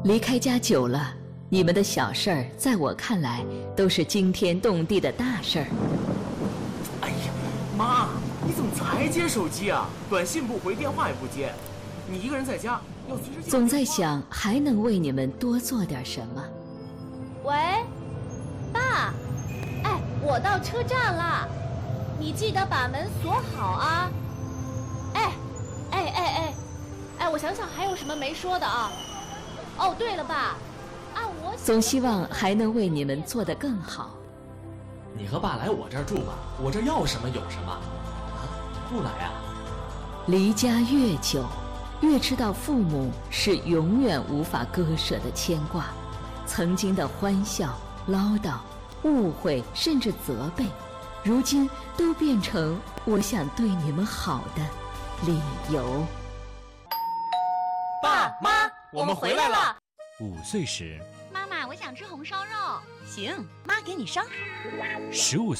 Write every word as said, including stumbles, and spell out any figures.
离开家久了，你们的小事儿在我看来都是惊天动地的大事儿。 哎呀，妈，你怎么才接手机啊？短信不回，电话也不接，你一个人在家要随时接。 总在想还能为你们多做点什么。 喂，爸，哎，我到车站了，你记得把门锁好啊。哎，哎哎哎，哎，我想想还有什么没说的啊？哦，对了，爸，按我总希望还能为你们做得更好。 你和爸来我这儿住吧，我这要什么有什么。啊，不来啊？ 离家越久，越知道父母是永远无法割舍的牵挂。曾经的欢笑、唠叨、误会，甚至责备，如今都变成我想对你们好的理由。 爸妈，我们回来了。 五岁时， 妈妈，我想吃红烧肉。行，妈给你烧。 十五